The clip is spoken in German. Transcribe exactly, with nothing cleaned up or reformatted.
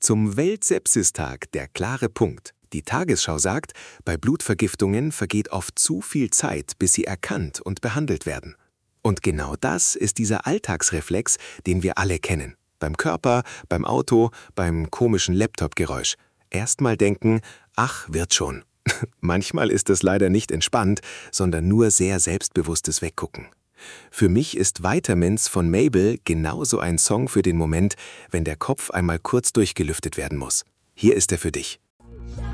Zum Weltsepsistag der klare Punkt. Die Tagesschau sagt, bei Blutvergiftungen vergeht oft zu viel Zeit, bis sie erkannt und behandelt werden. Und genau das ist dieser Alltagsreflex, den wir alle kennen. Beim Körper, beim Auto, beim komischen Laptop-Geräusch. Erstmal denken, ach, wird schon. Manchmal ist es leider nicht entspannt, sondern nur sehr selbstbewusstes Weggucken. Für mich ist Vitamins von Mabel genauso ein Song für den Moment, wenn der Kopf einmal kurz durchgelüftet werden muss. Hier ist er für dich.